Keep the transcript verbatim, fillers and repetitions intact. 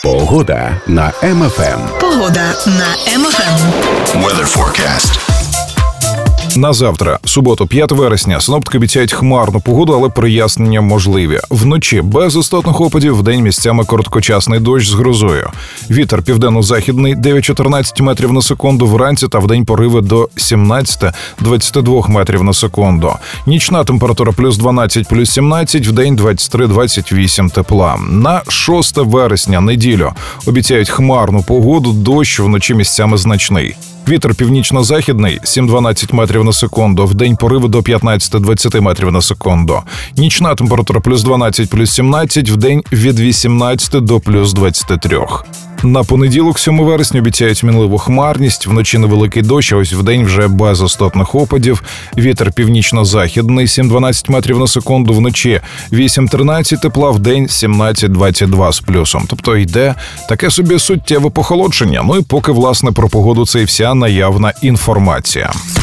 Погода на Ем Еф Ем. Погода на Ем Еф Ем. Weather forecast. На завтра, суботу, п'ятого вересня, синоптики обіцяють хмарну погоду, але прояснення можливі. Вночі без істотних опадів, вдень місцями короткочасний дощ з грозою. Вітер південно-західний дев'ять-чотирнадцять метрів на секунду вранці та вдень пориви до сімнадцять-двадцять два метрів на секунду. Нічна температура плюс дванадцять, плюс сімнадцять, вдень двадцять три - двадцять вісім тепла. На шосте вересня, неділю, обіцяють хмарну погоду, дощ вночі місцями значний. Вітер північно-західний сім-дванадцять метрів на секунду, вдень пориви до п'ятнадцять-двадцять метрів на секунду. Нічна температура плюс дванадцять, плюс сімнадцять, вдень від вісімнадцяти до плюс двадцяти трьох. На понеділок, сьомого вересня, обіцяють мінливу хмарність, вночі невеликий дощ, а ось вдень вже без істотних опадів. Вітер північно-західний сім-дванадцять метрів на секунду, вночі вісім-тринадцять тепла, вдень сімнадцять-двадцять два з плюсом. Тобто йде таке собі суттєве похолодження. Ну і поки, власне, про погоду це і вся наявна інформація.